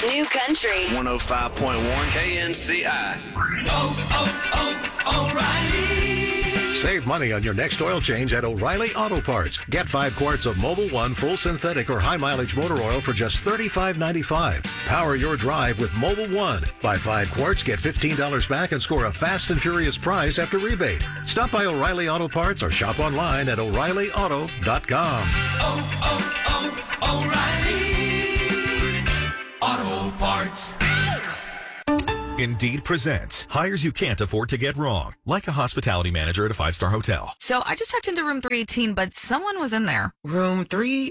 New Country 105.1 KNCI. O'Reilly. Save money on your next oil change at O'Reilly Auto Parts. Get 5 quarts of Mobil 1 full synthetic or high mileage motor oil for just $35.95. Power your drive with Mobil 1. Buy 5 quarts, get $15 back and score a fast and furious prize after rebate. Stop by O'Reilly Auto Parts or shop online at O'ReillyAuto.com. O'Reilly Auto Parts. Indeed presents hires you can't afford to get wrong, like a hospitality manager at a 5-star hotel. So I just checked into room 318, but someone was in there. Room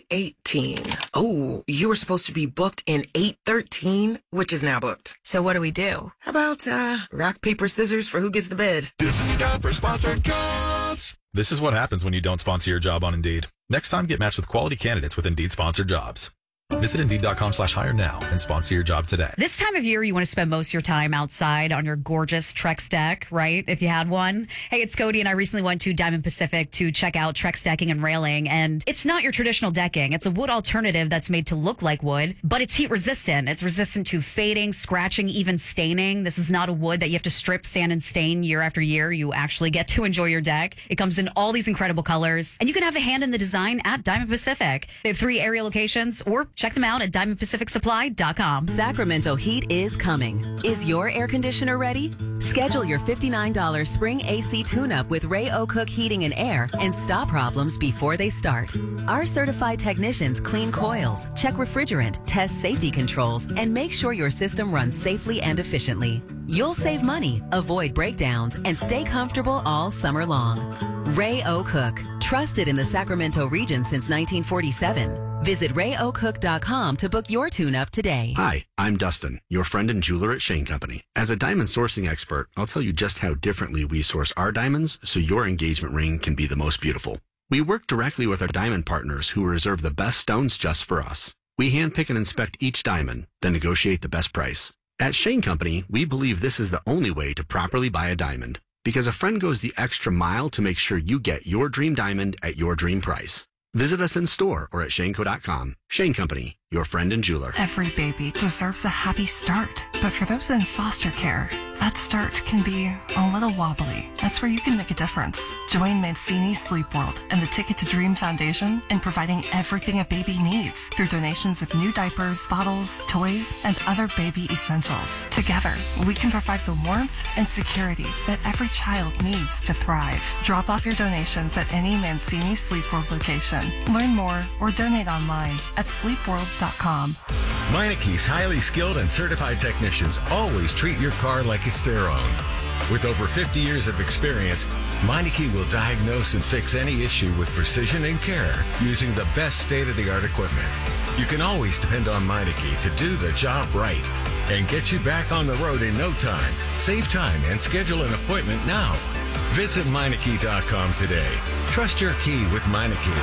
318. Oh, you were supposed to be booked in 813, which is now booked. So what do we do? How about rock, paper, scissors for who gets the bed? This is your time for sponsored jobs. This is what happens when you don't sponsor your job on Indeed. Next time, get matched with quality candidates with Indeed sponsored jobs. Visit Indeed.com/hire now and sponsor your job today. This time of year, you want to spend most of your time outside on your gorgeous Trex deck, right? If you had one. Hey, it's Cody, and I recently went to Diamond Pacific to check out Trex decking and railing. And it's not your traditional decking. It's a wood alternative that's made to look like wood, but it's heat resistant. It's resistant to fading, scratching, even staining. This is not a wood that you have to strip, sand, and stain year after year. You actually get to enjoy your deck. It comes in all these incredible colors, and you can have a hand in the design at Diamond Pacific. They have 3 area locations, or check them out at DiamondPacificSupply.com. Sacramento heat is coming. Is your air conditioner ready? Schedule your $59 spring AC tune-up with Ray O'Cook Heating and Air and stop problems before they start. Our certified technicians clean coils, check refrigerant, test safety controls, and make sure your system runs safely and efficiently. You'll save money, avoid breakdowns, and stay comfortable all summer long. Ray O'Cook, trusted in the Sacramento region since 1947. Visit RayOCook.com to book your tune-up today. Hi, I'm Dustin, your friend and jeweler at Shane Company. As a diamond sourcing expert, I'll tell you just how differently we source our diamonds so your engagement ring can be the most beautiful. We work directly with our diamond partners who reserve the best stones just for us. We handpick and inspect each diamond, then negotiate the best price. At Shane Company, we believe this is the only way to properly buy a diamond, because a friend goes the extra mile to make sure you get your dream diamond at your dream price. Visit us in store or at shaneco.com. Shane Company, your friend and jeweler. Every baby deserves a happy start, but for those in foster care, that start can be a little wobbly. That's where you can make a difference. Join Mancini Sleep World and the Ticket to Dream Foundation in providing everything a baby needs through donations of new diapers, bottles, toys, and other baby essentials. Together, we can provide the warmth and security that every child needs to thrive. Drop off your donations at any Mancini Sleep World location. Learn more or donate online at sleepworld.com. Meineke's highly skilled and certified technicians always treat your car like it's their own. With over 50 years of experience, Meineke will diagnose and fix any issue with precision and care using the best state-of-the-art equipment. You can always depend on Meineke to do the job right and get you back on the road in no time. Save time and schedule an appointment now. Visit Meineke.com today. Trust your key with Meineke.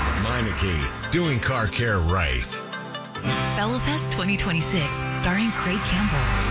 Meineke, doing car care right. Bellowfest 2026, starring Craig Campbell.